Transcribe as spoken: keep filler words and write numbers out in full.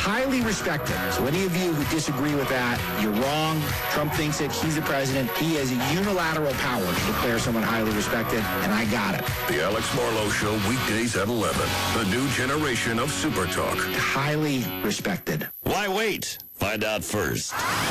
highly respected. So any of you who disagree with that, you're wrong. Trump thinks it. He's the president. He has a unilateral power to declare someone highly respected, and I got it. The Alex Marlowe Show, weekdays at eleven. The new generation of Super Talk. Highly respected. Why wait? Find out first.